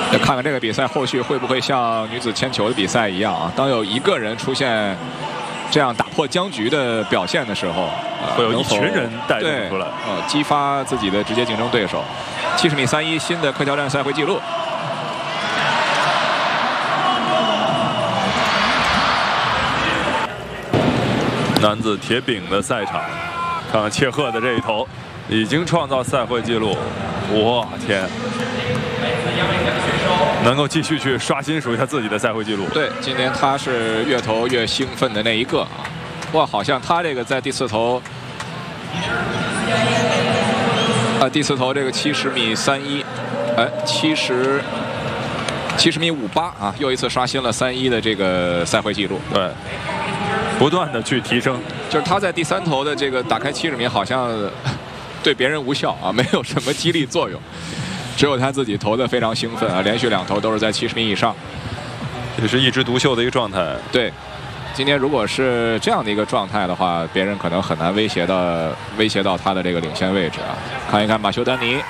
要看看这个比赛后续会不会像女子铅球的比赛一样啊，当有一个人出现这样打破僵局的表现的时候， 会有一群人带动出来， 激发自己的直接竞争对手。70米31新的科挑战赛会纪录。 男子铁饼的赛场，看看切赫的这一头，已经创造赛会纪录，我天！能够继续去刷新属于他自己的赛会纪录。 对，今年他是越投越兴奋的那一个啊！哇，好像他这个在第四投，第四投这个70米31，哎，70米58啊，又一次刷新了31的这个赛会纪录。 对，不断的去提升。 就是他在第三投的这个打开70米，好像对别人无效啊，没有什么激励作用。只有他自己投的非常兴奋啊，连续2投都是在70米以上， 这是一枝独秀的一个状态。 对，今天如果是这样的一个状态的话，别人可能很难威胁到他的这个领先位置啊。看一看马修丹尼，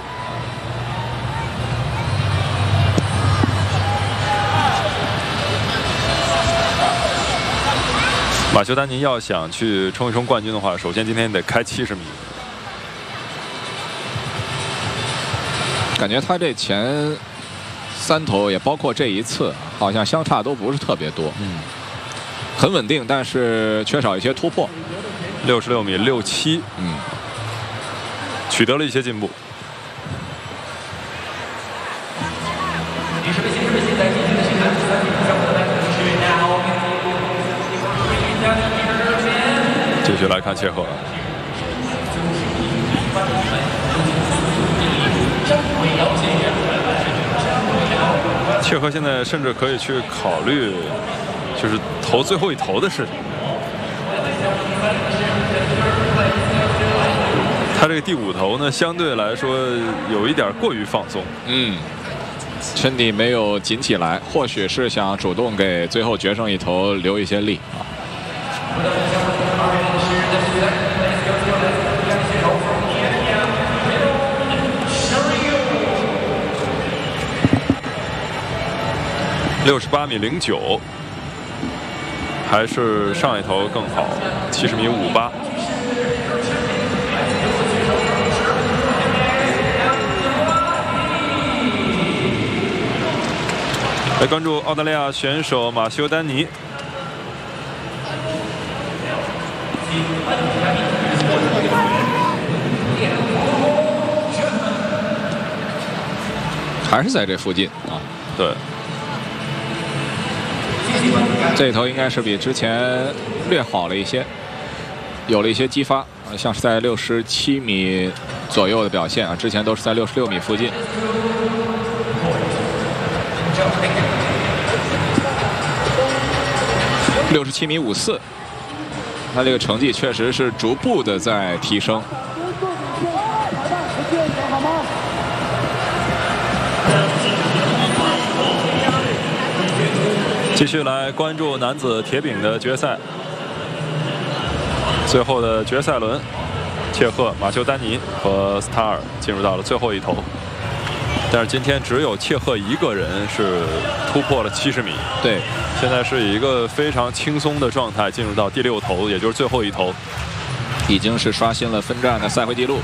马修丹尼要想去冲一冲冠军的话，首先今天得开70米。 感觉他这前3投也包括这一次，好像相差都不是特别多，很稳定，但是缺少一些突破。 66米67，取得了一些进步。继续来看切赫。切赫现在甚至可以去考虑，就是投最后一投的事情。他这个第5投呢，相对来说有一点过于放松。 身体没有紧起来，或许是想主动给最后决胜一投留一些力啊。 68米09，还是上一投更好。70米58。来关注澳大利亚选手马修丹尼。 还是在这附近啊？ 对。 这一投应该是比之前略好了一些，有了一些激发，像是在67米左右的表现啊，之前都是在66米附近。67米54，他这个成绩确实是逐步的在提升。 继续来关注男子铁饼的决赛，最后的决赛轮，切赫、马修丹尼和斯塔尔进入到了最后一投，但是今天只有切赫一个人是突破了70米。 对， 现在是以一个非常轻松的状态进入到第6投，也就是最后一投， 已经是刷新了分站的赛会纪录。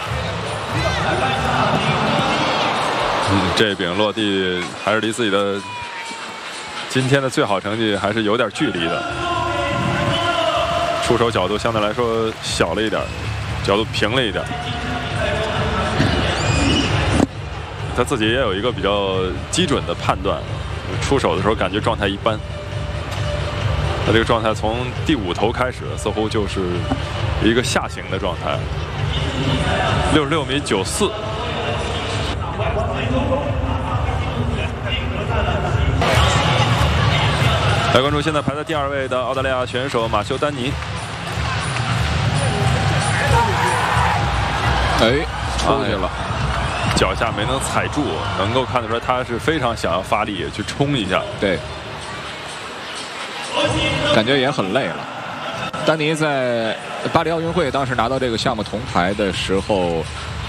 这饼落地还是离自己的今天的最好成绩还是有点距离的，出手角度相对来说小了一点，角度平了一点。他自己也有一个比较基准的判断，出手的时候感觉状态一般。他这个状态从第5投开始，似乎就是一个下行的状态。66米94。来关注现在排在第2位的澳大利亚选手马修丹尼。 出去了， 脚下没能踩住，能够看得出来他是非常想要发力去冲一下。 对，感觉也很累了。丹尼在巴黎奥运会当时拿到这个项目铜牌的时候，